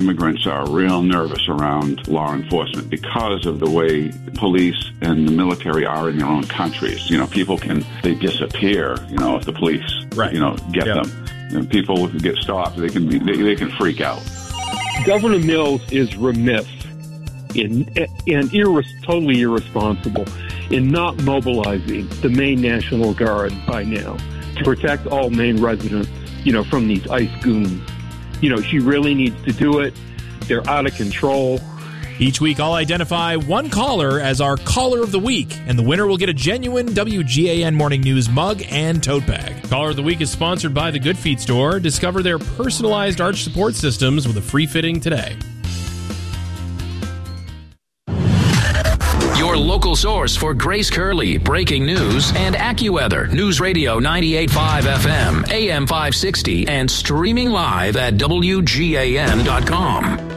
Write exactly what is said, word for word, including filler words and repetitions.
immigrants are real nervous around law enforcement because of the way police and the military are in their own countries. You know, people can, they disappear, you know, if the police, right. you know, get yep. them. And people get stopped, they can be, they, they can freak out. Governor Mills is remiss in, and irres- totally irresponsible in not mobilizing the Maine National Guard by now to protect all Maine residents, you know, from these ICE goons. You know, she really needs to do it. They're out of control. Each week, I'll identify one caller as our Caller of the Week, and the winner will get a genuine W G A N Morning News mug and tote bag. Caller of the Week is sponsored by the Good Feet Store. Discover their personalized arch support systems with a free fitting today. Your local source for Grace Curley, breaking news, and AccuWeather. News Radio ninety-eight point five F M, A M five sixty, and streaming live at W G A N dot com.